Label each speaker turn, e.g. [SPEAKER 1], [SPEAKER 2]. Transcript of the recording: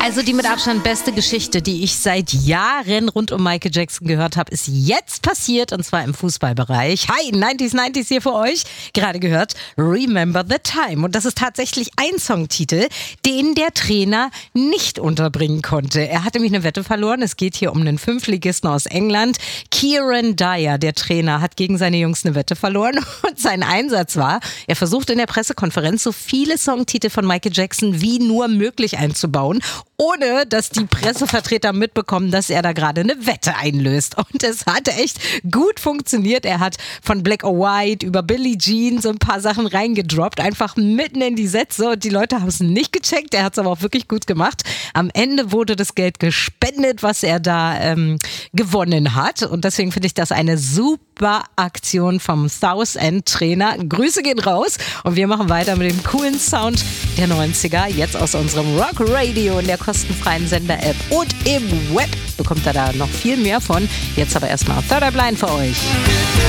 [SPEAKER 1] Also die mit Abstand beste Geschichte, die ich seit Jahren rund um Michael Jackson gehört habe, ist jetzt passiert, und zwar im Fußballbereich. Hi, 90s hier für euch. Gerade gehört Remember the Time. Und das ist tatsächlich ein Songtitel, den der Trainer nicht unterbringen konnte. Er hatte nämlich eine Wette verloren. Es geht hier um einen Fünftligisten aus England. Kieran Dyer, der Trainer, hat gegen seine Jungs eine Wette verloren. Und sein Einsatz war, er versucht in der Pressekonferenz so viele Songtitel von Michael Jackson wie nur möglich einzubauen, ohne dass die Pressevertreter mitbekommen, dass er da gerade eine Wette einlöst. Und es hat echt gut funktioniert. Er hat von Black or White über Billie Jean so ein paar Sachen reingedroppt, einfach mitten in die Sätze, und die Leute haben es nicht gecheckt. Er hat es aber auch wirklich gut gemacht. Am Ende wurde das Geld gespendet, was er da gewonnen hat, und deswegen finde ich das eine super Aktion vom South End Trainer. Grüße gehen raus, und wir machen weiter mit dem coolen Sound der 90er, jetzt aus unserem Rock Radio in der kostenfreien Sender-App und im Web. Bekommt ihr da noch viel mehr von. Jetzt aber erstmal Third Eye Blind für euch.